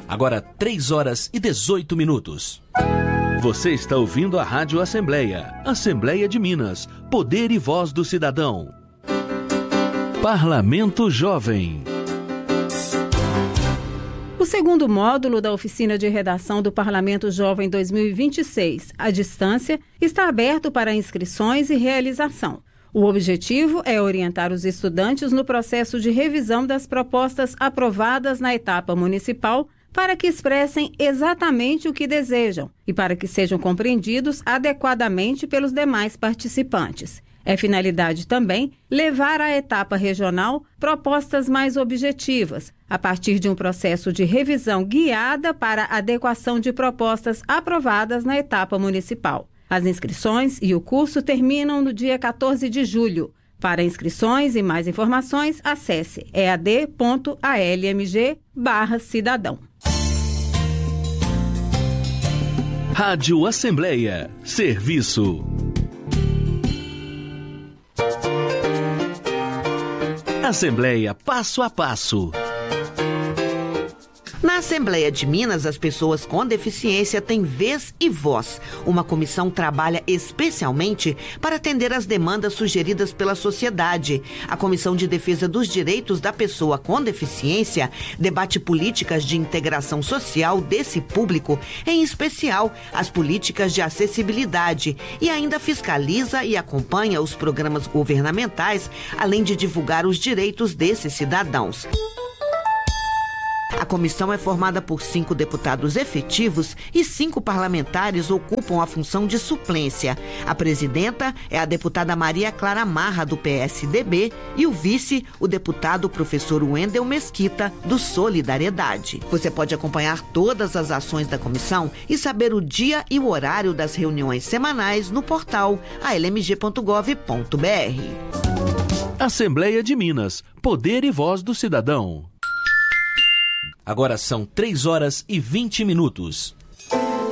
Agora 3 horas e 18 minutos. Você está ouvindo a Rádio Assembleia. Assembleia de Minas. Poder e voz do cidadão. Parlamento Jovem. O segundo módulo da oficina de redação do Parlamento Jovem 2026, à distância, está aberto para inscrições e realização. O objetivo é orientar os estudantes no processo de revisão das propostas aprovadas na etapa municipal para que expressem exatamente o que desejam e para que sejam compreendidos adequadamente pelos demais participantes. É finalidade também levar à etapa regional propostas mais objetivas, a partir de um processo de revisão guiada para a adequação de propostas aprovadas na etapa municipal. As inscrições e o curso terminam no dia 14 de julho. Para inscrições e mais informações, acesse ead.almg/cidadão. Rádio Assembleia. Serviço. Assembleia Passo a Passo. Na Assembleia de Minas, as pessoas com deficiência têm vez e voz. Uma comissão trabalha especialmente para atender às demandas sugeridas pela sociedade. A Comissão de Defesa dos Direitos da Pessoa com Deficiência debate políticas de integração social desse público, em especial as políticas de acessibilidade, e ainda fiscaliza e acompanha os programas governamentais, além de divulgar os direitos desses cidadãos. A comissão é formada por 5 deputados efetivos e 5 parlamentares ocupam a função de suplência. A presidenta é a deputada Maria Clara Marra, do PSDB, e o vice, o deputado professor Wendel Mesquita, do Solidariedade. Você pode acompanhar todas as ações da comissão e saber o dia e o horário das reuniões semanais no portal almg.gov.br. Assembleia de Minas. Poder e voz do cidadão. Agora são 3 horas e 20 minutos.